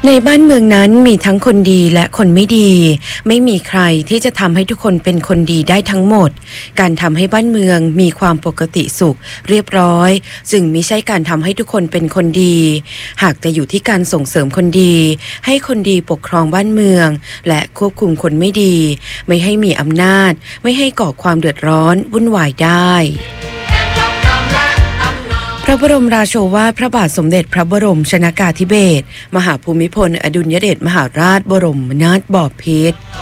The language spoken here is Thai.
ในบ้านเมืองนั้นมีทั้งคนดีและคนไม่ดีไม่มีใครที่จะทำให้ทุกคนเป็นคนดีได้ทั้งหมดการทำให้บ้านเมืองมีความปกติสุขเรียบร้อยจึงไม่ใช่การทำให้ทุกคนเป็นคนดีหากจะอยู่ที่การส่งเสริมคนดีให้คนดีปกครองบ้านเมืองและควบคุมคนไม่ดีไม่ให้มีอำนาจไม่ให้ก่อความเดือดร้อนวุ่นวายได้พระบรมราโชวาทพระบาทสมเด็จพระบรมชนกาธิเบศรมหาภูมิพลอดุลยเดชมหาราชบรมนาถบพิตร